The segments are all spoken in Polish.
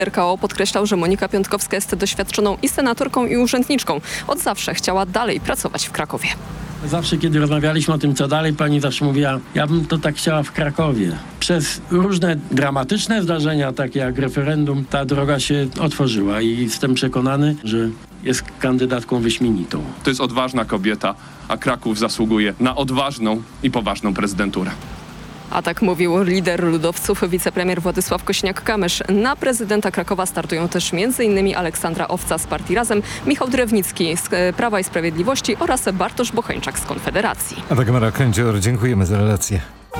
RKO podkreślał, że Monika Piątkowska jest doświadczoną i senatorką, i urzędniczką. Od zawsze chciała dalej pracować w Krakowie. Zawsze, kiedy rozmawialiśmy o tym, co dalej, pani zawsze mówiła, ja bym to tak chciała w Krakowie. Przez różne dramatyczne zdarzenia, takie jak referendum, ta droga się otworzyła i jestem przekonany, że jest kandydatką wyśmienitą. To jest odważna kobieta, a Kraków zasługuje na odważną i poważną prezydenturę. A tak mówił lider ludowców, wicepremier Władysław Kosiniak-Kamysz. Na prezydenta Krakowa startują też m.in. Aleksandra Owca z partii Razem, Michał Drewnicki z Prawa i Sprawiedliwości oraz Bartosz Bocheńczak z Konfederacji. A Dagmara Kędzior, dziękujemy za relację.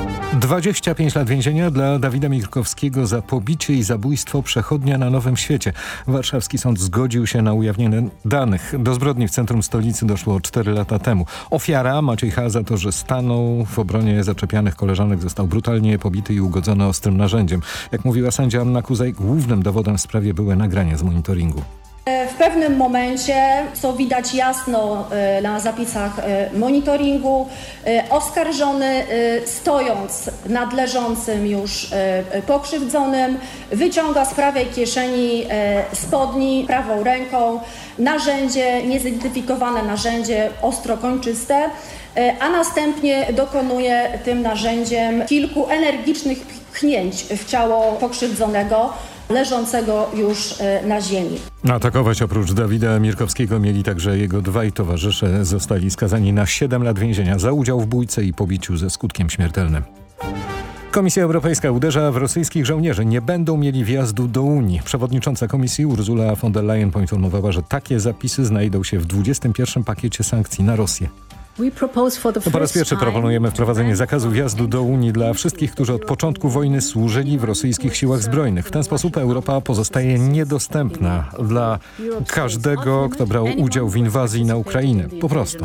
25 lat więzienia dla Dawida Mirkowskiego za pobicie i zabójstwo przechodnia na Nowym Świecie. Warszawski sąd zgodził się na ujawnienie danych. Do zbrodni w centrum stolicy doszło 4 lata temu. Ofiara, Maciej H., za to, że stanął w obronie zaczepianych koleżanek, został brutalnie pobity i ugodzony ostrym narzędziem. Jak mówiła sędzia Anna Kuzaj, głównym dowodem w sprawie były nagrania z monitoringu. W pewnym momencie, co widać jasno na zapisach monitoringu, oskarżony, stojąc nad leżącym już pokrzywdzonym, wyciąga z prawej kieszeni spodni prawą ręką narzędzie, niezidentyfikowane narzędzie ostrokończyste, a następnie dokonuje tym narzędziem kilku energicznych pchnięć w ciało pokrzywdzonego, leżącego już na ziemi. Atakować oprócz Dawida Mirkowskiego mieli także jego dwaj towarzysze. Zostali skazani na 7 lat więzienia za udział w bójce i pobiciu ze skutkiem śmiertelnym. Komisja Europejska uderza w rosyjskich żołnierzy. Nie będą mieli wjazdu do Unii. Przewodnicząca Komisji Ursula von der Leyen poinformowała, że takie zapisy znajdą się w 21. pakiecie sankcji na Rosję. Po raz pierwszy proponujemy wprowadzenie zakazu wjazdu do Unii dla wszystkich, którzy od początku wojny służyli w rosyjskich siłach zbrojnych. W ten sposób Europa pozostaje niedostępna dla każdego, kto brał udział w inwazji na Ukrainę. Po prostu.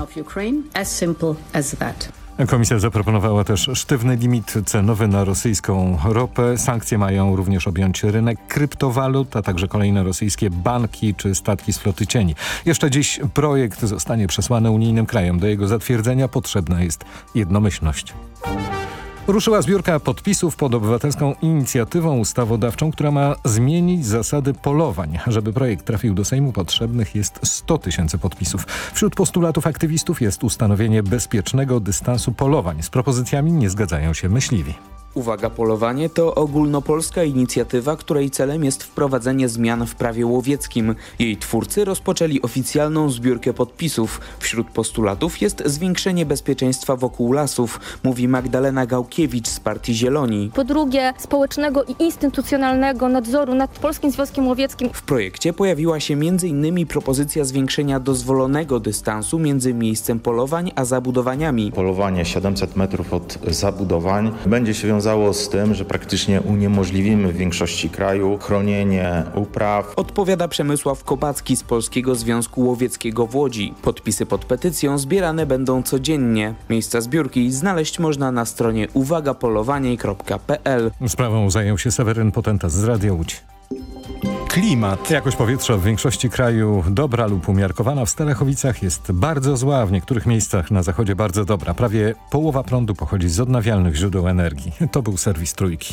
Komisja zaproponowała też sztywny limit cenowy na rosyjską ropę. Sankcje mają również objąć rynek kryptowalut, a także kolejne rosyjskie banki czy statki z floty cieni. Jeszcze dziś projekt zostanie przesłany unijnym krajom. Do jego zatwierdzenia potrzebna jest jednomyślność. Ruszyła zbiórka podpisów pod obywatelską inicjatywą ustawodawczą, która ma zmienić zasady polowań. Żeby projekt trafił do Sejmu, potrzebnych jest 100 000 podpisów. Wśród postulatów aktywistów jest ustanowienie bezpiecznego dystansu polowań. Z propozycjami nie zgadzają się myśliwi. Uwaga, polowanie to ogólnopolska inicjatywa, której celem jest wprowadzenie zmian w prawie łowieckim. Jej twórcy rozpoczęli oficjalną zbiórkę podpisów. Wśród postulatów jest zwiększenie bezpieczeństwa wokół lasów, mówi Magdalena Gałkiewicz z Partii Zieloni. Po drugie, społecznego i instytucjonalnego nadzoru nad Polskim Związkiem Łowieckim. W projekcie pojawiła się m.in. propozycja zwiększenia dozwolonego dystansu między miejscem polowań a zabudowaniami. Polowanie 700 metrów od zabudowań będzie się wiązało z tym, że praktycznie uniemożliwimy w większości kraju chronienie upraw. Odpowiada Przemysław Kobacki z Polskiego Związku Łowieckiego w Łodzi. Podpisy pod petycją zbierane będą codziennie. Miejsca zbiórki znaleźć można na stronie uwagapolowanie.pl. Sprawą zajął się Seweryn Potentas z Radia Łódź. Klimat. Jakość powietrza w większości kraju dobra lub umiarkowana. W Starachowicach jest bardzo zła, w niektórych miejscach na zachodzie bardzo dobra. Prawie połowa prądu pochodzi z odnawialnych źródeł energii. To był serwis Trójki.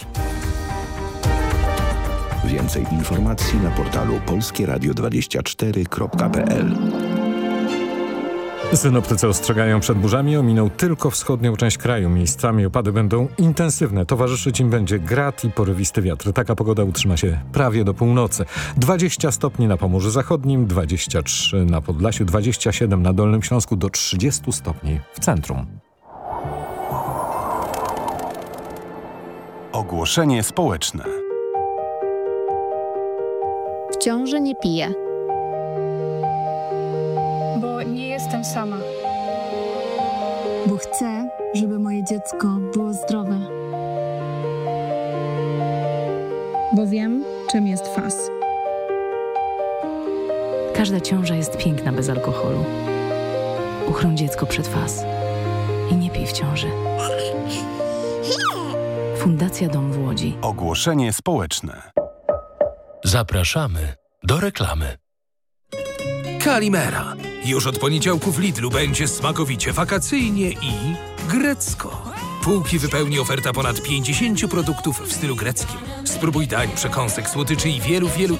Więcej informacji na portalu polskieradio24.pl. Synoptycy ostrzegają przed burzami. Ominął tylko wschodnią część kraju. Miejscami opady będą intensywne. Towarzyszyć im będzie grad i porywisty wiatr. Taka pogoda utrzyma się prawie do północy. 20 stopni na Pomorzu Zachodnim, 23 na Podlasiu, 27 na Dolnym Śląsku, do 30 stopni w centrum. Ogłoszenie społeczne. W ciąży nie piję. Bo nie jestem sama. Bo chcę, żeby moje dziecko było zdrowe. Bo wiem, czym jest FAS. Każda ciąża jest piękna bez alkoholu. Uchroń dziecko przed FAS. I nie pij w ciąży. Fundacja Dom w Łodzi. Ogłoszenie społeczne. Zapraszamy do reklamy. Kalimera. Już od poniedziałku w Lidlu będzie smakowicie wakacyjnie i grecko. Półki wypełni oferta ponad 50 produktów w stylu greckim. Spróbuj dań, przekąsek, słodyczy i wielu